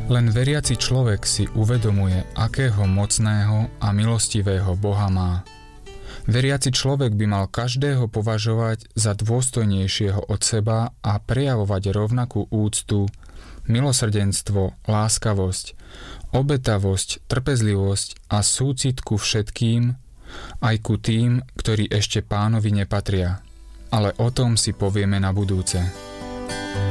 Len veriaci človek si uvedomuje, akého mocného a milostivého Boha má. Veriaci človek by mal každého považovať za dôstojnejšieho od seba a prejavovať rovnakú úctu, milosrdenstvo, láskavosť, obetavosť, trpezlivosť a súcit ku všetkým, aj ku tým, ktorí ešte Pánovi nepatria. Ale o tom si povieme na budúce.